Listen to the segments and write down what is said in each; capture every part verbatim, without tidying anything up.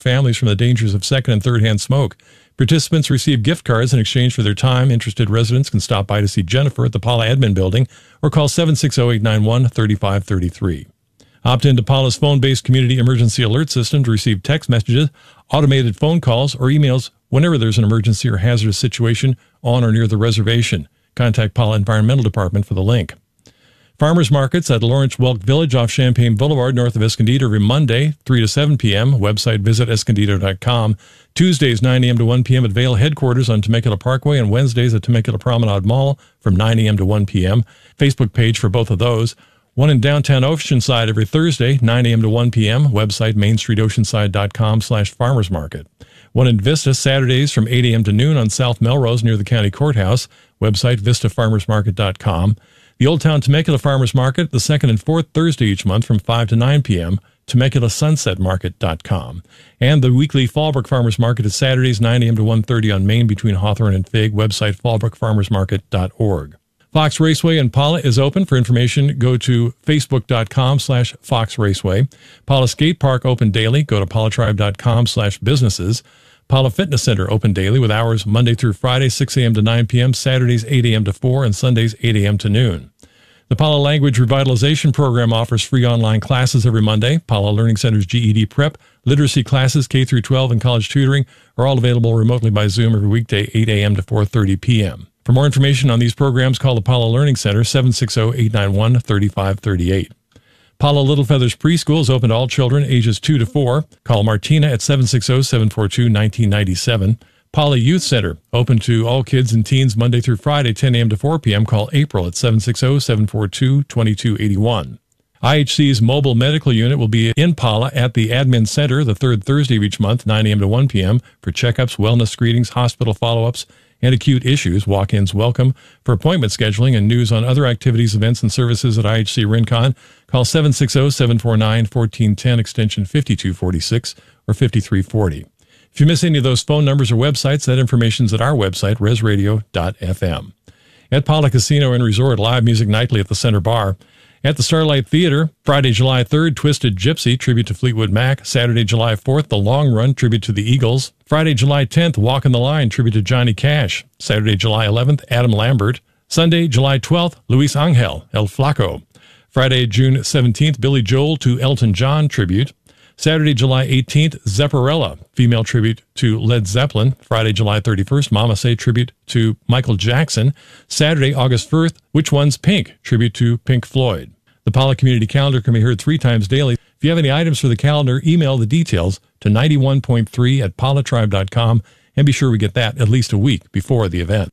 families from the dangers of second and third-hand smoke. Participants receive gift cards in exchange for their time. Interested residents can stop by to see Jennifer at the Pala Admin Building or call seven six zero, eight nine one, three five three three. Opt into Pala's phone-based community emergency alert system to receive text messages, automated phone calls, or emails whenever there's an emergency or hazardous situation on or near the reservation. Contact Pala Environmental Department for the link. Farmers markets at Lawrence Welk Village off Champaign Boulevard, north of Escondido, every Monday, three to seven p.m. Website visit escondido dot com. Tuesdays, nine a.m. to one p.m. at Vail headquarters on Temecula Parkway, and Wednesdays at Temecula Promenade Mall from nine a.m. to one p.m. Facebook page for both of those. One in downtown Oceanside every Thursday, nine a.m. to one p.m. Website main street oceanside dot com slash farmers market. One in Vista, Saturdays from eight a.m. to noon on South Melrose near the county courthouse. Website vista farmers market dot com. The Old Town Temecula Farmers Market, the second and fourth Thursday each month from five to nine p.m. temecula sunset market dot com. And the weekly Fallbrook Farmers Market is Saturdays, nine a.m. to one thirty on Main between Hawthorne and Fig. Website fallbrook farmers market dot org. Fox Raceway in Pala is open. For information, go to facebook dot com slash fox raceway. Pala Skate Park open daily. Go to palatribe dot com slash businesses. Pala Fitness Center open daily with hours Monday through Friday, six a.m. to nine p.m., Saturdays eight a.m. to four, and Sundays eight a.m. to noon. The Pala Language Revitalization Program offers free online classes every Monday. Pala Learning Center's G E D Prep, literacy classes, K through twelve, and college tutoring are all available remotely by Zoom every weekday, eight a.m. to four thirty p.m. For more information on these programs, call the Pala Learning Center, seven six zero, eight nine one, three five three eight. Pala Little Feathers Preschool is open to all children ages two to four. Call Martina at seven six zero, seven four two, one nine nine seven. Pala Youth Center, open to all kids and teens Monday through Friday, ten a.m. to four p.m. Call April at seven six zero, seven four two, two two eight one. I H C's mobile medical unit will be in Pala at the Admin Center the third Thursday of each month, nine a.m. to one p.m. for checkups, wellness screenings, hospital follow-ups, and acute issues. Walk-ins welcome. For appointment scheduling and news on other activities, events, and services at I H C Rincon, call seven six zero, seven four nine, one four one zero, extension fifty-two forty-six or fifty-three forty. If you miss any of those phone numbers or websites, that information's at our website, res radio dot f m. At Pala Casino and Resort, live music nightly at the Center Bar. At the Starlight Theater, Friday, July third, Twisted Gypsy, tribute to Fleetwood Mac. Saturday, July fourth, The Long Run, tribute to the Eagles. Friday, July tenth, Walkin' the Line, tribute to Johnny Cash. Saturday, July eleventh, Adam Lambert. Sunday, July twelfth, Luis Angel, El Flaco. Friday, June seventeenth, Billy Joel to Elton John tribute. Saturday, July eighteenth, Zepparella, female tribute to Led Zeppelin. Friday, July thirty-first, Mama Say tribute to Michael Jackson. Saturday, August first, Which One's Pink, tribute to Pink Floyd. The Pala Community Calendar can be heard three times daily. If you have any items for the calendar, email the details to ninety-one point three at palatribe dot com and be sure we get that at least a week before the event.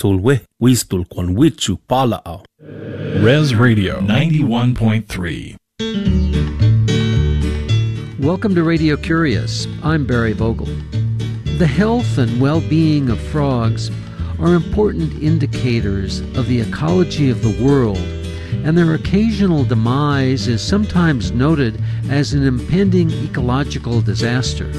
Res Radio ninety-one point three. Welcome to Radio Curious. I'm Barry Vogel. The health and well-being of frogs are important indicators of the ecology of the world, and their occasional demise is sometimes noted as an impending ecological disaster.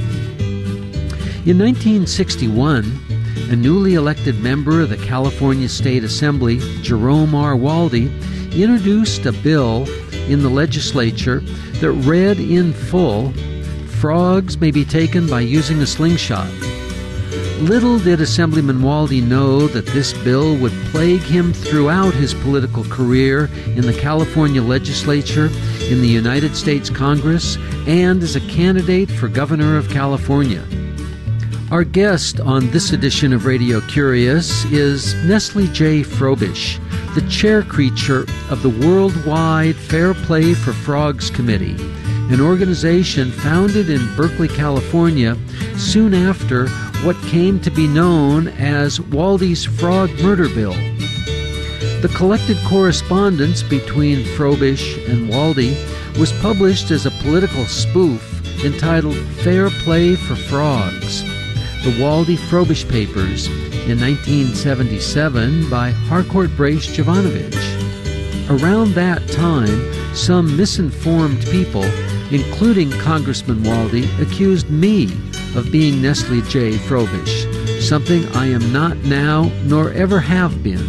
In nineteen sixty-one, a newly elected member of the California State Assembly, Jerome R. Waldy, introduced a bill in the legislature that read in full, "Frogs may be taken by using a slingshot." Little did Assemblyman Waldy know that this bill would plague him throughout his political career in the California legislature, in the United States Congress, and as a candidate for governor of California. Our guest on this edition of Radio Curious is Nestle J. Frobish, the chair creature of the Worldwide Fair Play for Frogs Committee, an organization founded in Berkeley, California, soon after what came to be known as Waldy's Frog Murder Bill. The collected correspondence between Frobish and Waldy was published as a political spoof entitled Fair Play for Frogs, the Waldy-Frobish Papers, in nineteen seventy-seven by Harcourt Brace Jovanovich. Around that time, some misinformed people, including Congressman Waldy, accused me of being Nestle J. Frobish, something I am not now nor ever have been.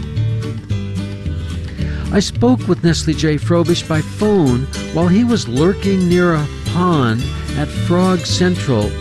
I spoke with Nestle J. Frobish by phone while he was lurking near a pond at Frog Central